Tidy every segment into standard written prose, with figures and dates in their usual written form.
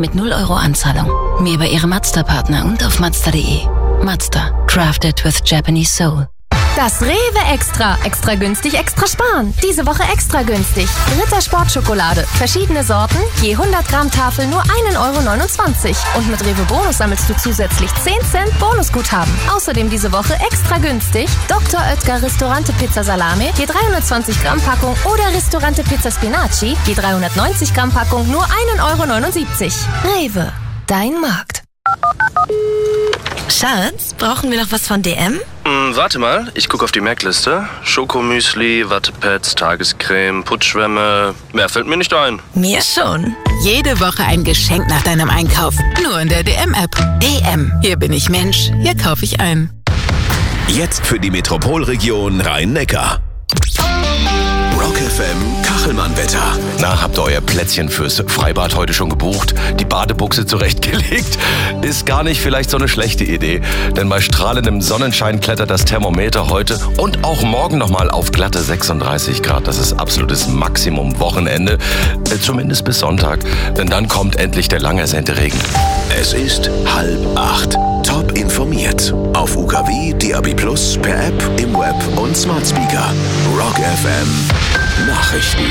mit 0 € Anzahlung. Mehr bei Ihrem Mazda-Partner und auf Mazda.de. Mazda. Crafted with Japanese Soul. Das Rewe Extra. Extra günstig, extra sparen. Diese Woche extra günstig. Ritter Sportschokolade. Verschiedene Sorten. Je 100 Gramm Tafel nur 1,29 €. Und mit Rewe Bonus sammelst du zusätzlich 10 Cent Bonusguthaben. Außerdem diese Woche extra günstig. Dr. Oetker Ristorante Pizza Salame. Je 320 Gramm Packung. Oder Ristorante Pizza Spinaci. Je 390 Gramm Packung nur 1,79 €. Rewe. Dein Markt. Schatz, brauchen wir noch was von DM? Warte mal, ich gucke auf die Merkliste. Schokomüsli, Wattepads, Tagescreme, Putzschwämme. Mehr fällt mir nicht ein. Mir schon. Jede Woche ein Geschenk nach deinem Einkauf. Nur in der DM-App. DM. Hier bin ich Mensch. Hier kaufe ich ein. Jetzt für die Metropolregion Rhein-Neckar. Rock FM Kachelmann-Wetter. Na, habt ihr euer Plätzchen fürs Freibad heute schon gebucht? Die Badebuchse zurechtgelegt? Ist gar nicht vielleicht so eine schlechte Idee. Denn bei strahlendem Sonnenschein klettert das Thermometer heute und auch morgen nochmal auf glatte 36 Grad. Das ist absolutes Maximum Wochenende. Zumindest bis Sonntag. Denn dann kommt endlich der lang ersehnte Regen. Es ist 7:30. Top informiert. Auf UKW, DAB+, per App, im Web und Smart Speaker. Rock FM Nachrichten.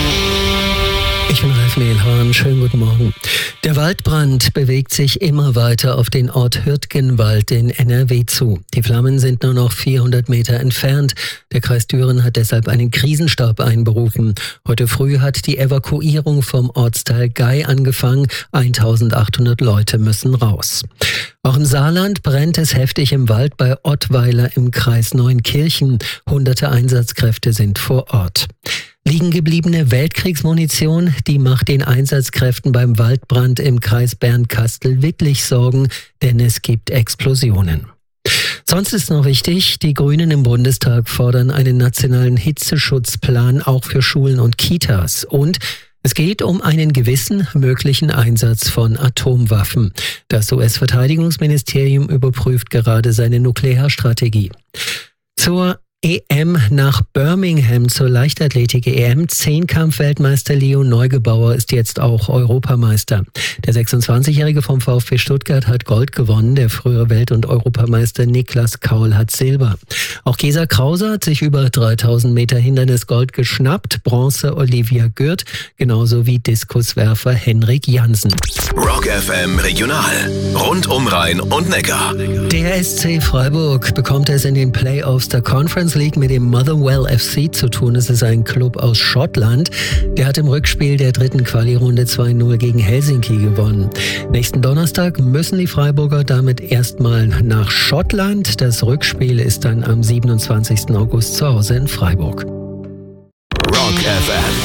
Ich bin Ralf Mehlhorn, schönen guten Morgen. Der Waldbrand bewegt sich immer weiter auf den Ort Hürtgenwald in NRW zu. Die Flammen sind nur noch 400 Meter entfernt. Der Kreis Düren hat deshalb einen Krisenstab einberufen. Heute früh hat die Evakuierung vom Ortsteil Gei angefangen. 1800 Leute müssen raus. Auch im Saarland brennt es heftig im Wald bei Ottweiler im Kreis Neunkirchen. Hunderte Einsatzkräfte sind vor Ort. Liegen gebliebene Weltkriegsmunition, die macht den Einsatzkräften beim Waldbrand im Kreis Bernkastel-Wittlich Sorgen, denn es gibt Explosionen. Sonst ist noch wichtig, die Grünen im Bundestag fordern einen nationalen Hitzeschutzplan auch für Schulen und Kitas. Und es geht um einen gewissen möglichen Einsatz von Atomwaffen. Das US-Verteidigungsministerium überprüft gerade seine Nuklearstrategie. Zur EM nach Birmingham, zur Leichtathletik-EM. Zehnkampf-Weltmeister Leo Neugebauer ist jetzt auch Europameister. Der 26-Jährige vom VfB Stuttgart hat Gold gewonnen. Der frühere Welt- und Europameister Niklas Kaul hat Silber. Auch Gesa Krause hat sich über 3000 Meter Hindernis Gold geschnappt. Bronze Olivia Gürt, genauso wie Diskuswerfer Henrik Jansen. Rock FM Regional. Rund um Rhein und Neckar. Der SC Freiburg bekommt es in den Playoffs der Conference League mit dem Motherwell FC zu tun. Es ist ein Club aus Schottland. Der hat im Rückspiel der dritten Quali-Runde 2-0 gegen Helsinki gewonnen. Nächsten Donnerstag müssen die Freiburger damit erstmal nach Schottland. Das Rückspiel ist dann am 27. August zu Hause in Freiburg. Rock FM.